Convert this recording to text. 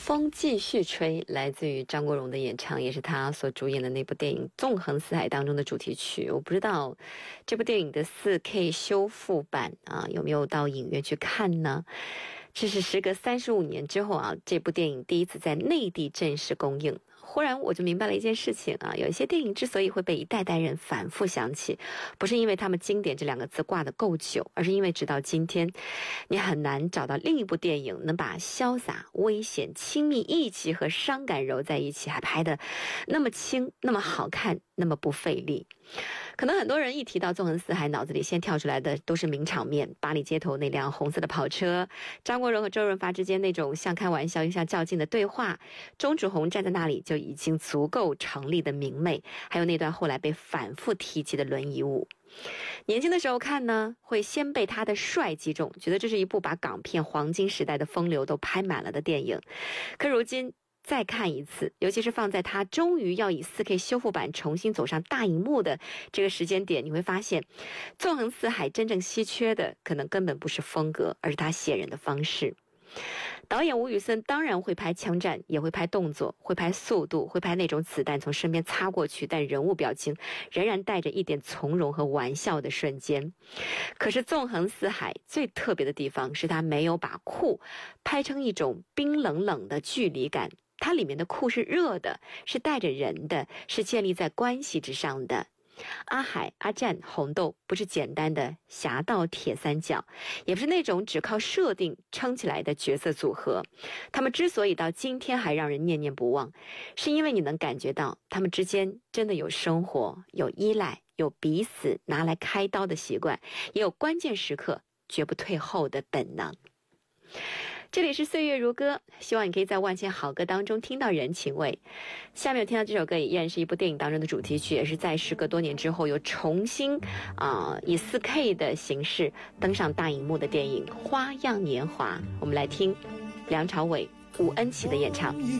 风继续吹，来自于张国荣的演唱，也是他所主演的那部电影《纵横四海》当中的主题曲。我不知道这部电影的 4K 修复版有没有到影院去看呢？这是时隔35年之后这部电影第一次在内地正式公映。忽然我就明白了一件事情有一些电影之所以会被一代代人反复想起，不是因为他们经典这两个字挂得够久，而是因为直到今天你很难找到另一部电影能把潇洒、危险、亲密、义气和伤感揉在一起，还拍得那么轻、那么好看、那么不费力。可能很多人一提到纵横四海，脑子里先跳出来的都是名场面，巴黎街头那辆红色的跑车，张国荣和周润发之间那种像开玩笑又像较劲的对话，钟楚红站在那里就已经足够成立的明媚，还有那段后来被反复提及的轮椅舞。年轻的时候看呢，会先被他的帅击中，觉得这是一部把港片黄金时代的风流都拍满了的电影。可如今再看一次，尤其是放在他终于要以 4K 修复版重新走上大荧幕的这个时间点，你会发现纵横四海真正稀缺的可能根本不是风格，而是他写人的方式。导演吴宇森当然会拍枪战，也会拍动作，会拍速度，会拍那种子弹从身边擦过去，但人物表情仍然带着一点从容和玩笑的瞬间。可是纵横四海最特别的地方是他没有把酷拍成一种冰冷冷的距离感，它里面的酷是热的，是带着人的，是建立在关系之上的。阿海、阿战、红豆不是简单的侠盗铁三角，也不是那种只靠设定撑起来的角色组合。他们之所以到今天还让人念念不忘，是因为你能感觉到他们之间真的有生活，有依赖，有彼此拿来开刀的习惯，也有关键时刻绝不退后的本能。这里是岁月如歌，希望你可以在万千好歌当中听到人情味。下面有听到这首歌也依然是一部电影当中的主题曲，也是在时隔多年之后又重新以 4K 的形式登上大荧幕的电影《花样年华》。我们来听梁朝伟、吴恩琪的演唱。